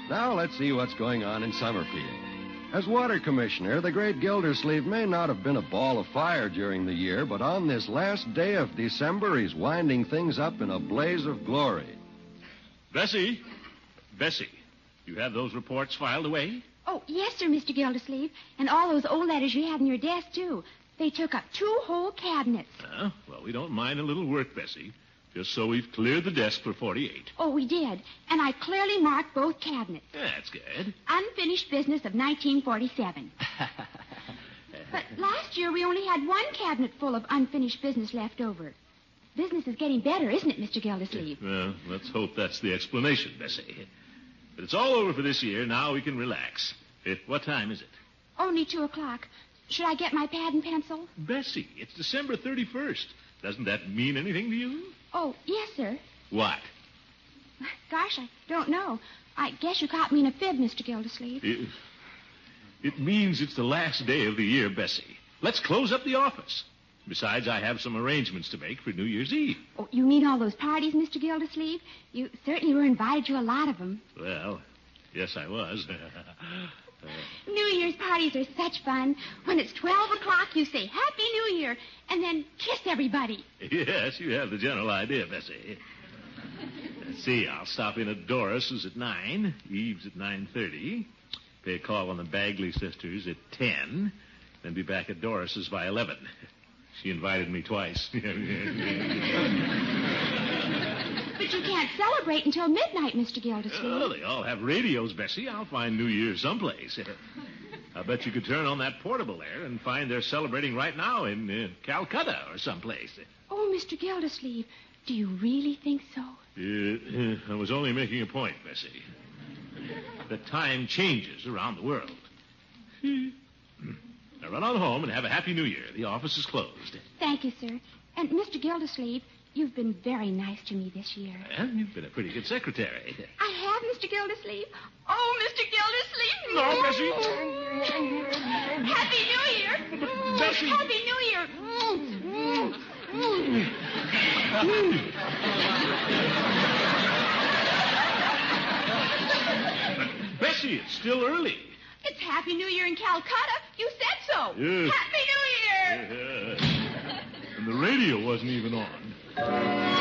Now let's see what's going on in Summerfield. As water commissioner, the great Gildersleeve may not have been a ball of fire during the year, but on this last day of December, he's winding things up in a blaze of glory. Bessie, you have those reports filed away? Oh, yes, sir, Mr. Gildersleeve. And all those old letters you had in your desk, too. They took up 2 whole cabinets. Well, we don't mind a little work, Bessie. Just so we've cleared the desk for 48. Oh, we did. And I clearly marked both cabinets. That's good. Unfinished business of 1947. But last year we only had 1 cabinet full of unfinished business left over. Business is getting better, isn't it, Mr. Gildersleeve? Well, let's hope that's the explanation, Bessie. But it's all over for this year. Now we can relax. What time is it? Only 2 o'clock. Should I get my pad and pencil? Bessie, it's December 31st. Doesn't that mean anything to you? Oh, yes, sir. What? Gosh, I don't know. I guess you caught me in a fib, Mr. Gildersleeve. It means it's the last day of the year, Bessie. Let's close up the office. Besides, I have some arrangements to make for New Year's Eve. Oh, you mean all those parties, Mr. Gildersleeve? You certainly were invited to a lot of them. Well, yes, I was. New Year's parties are such fun. When it's 12 o'clock, you say Happy New Year, and then kiss everybody. Yes, you have the general idea, Bessie. Let's see, I'll stop in at Doris's at 9, Eve's at 9:30, pay a call on the Bagley sisters at 10, then be back at Doris's by 11. She invited me twice. But you can't celebrate until midnight, Mr. Gildersleeve. Oh, they all have radios, Bessie. I'll find New Year's someplace. I bet you could turn on that portable there and find they're celebrating right now in Calcutta or someplace. Oh, Mr. Gildersleeve, do you really think so? I was only making a point, Bessie. The time changes around the world. Now run on home and have a Happy New Year. The office is closed. Thank you, sir. And Mr. Gildersleeve, you've been very nice to me this year. Well, you've been a pretty good secretary. I have, Mr. Gildersleeve. Oh, Mr. Gildersleeve. No, Bessie. Happy New Year. Bessie. Happy New Year. Bessie, it's still early. It's Happy New Year in Calcutta. You said so. Yes. Happy New Year. And the radio wasn't even on.